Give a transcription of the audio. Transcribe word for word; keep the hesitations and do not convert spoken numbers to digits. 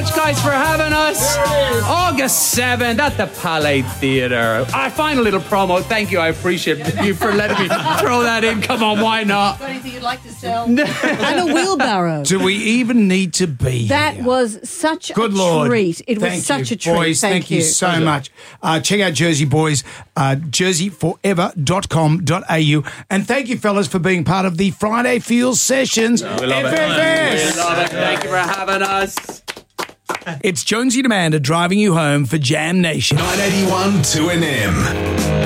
much, guys, for having us. August seventh at the Palais Theatre. Our final little promo. Thank you. I appreciate you for letting me throw that in. Come on, why not? Got anything you'd like to sell? And a wheelbarrow. Do we even need to be That here? was such Good a Lord. treat. It was Thank such you, a treat. Boys, thank, thank you so much. Uh, check out Jersey Boys, uh, jersey forever dot com dot a u. And thank you, fellas, for being part of the Friday Feels Sessions. We love F F S. it. We love it. Thank you for having us. It's Jonesy and Amanda driving you home for Jam Nation. nine eighty-one two N M.